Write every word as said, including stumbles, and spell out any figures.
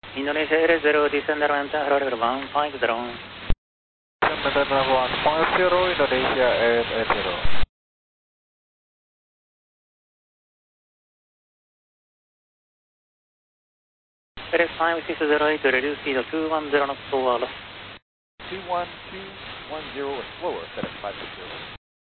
Indonesia Air zero, descend Atlanta, runway one five zero. Descend Atlanta one five zero, Indonesia Air zero. Air five six zero eight, reduce speed of two one zero knots over. two one two one zero or slower, FedEx five six zero.